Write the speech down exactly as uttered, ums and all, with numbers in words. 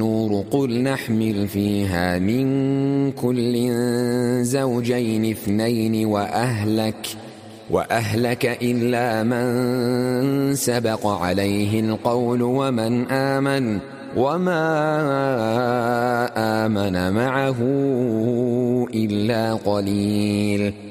النور قل نحمل فيها من كل زوجين اثنين وأهلك وأهلك إلا من سبق عليه القول ومن آمن وما آمن معه إلا قليل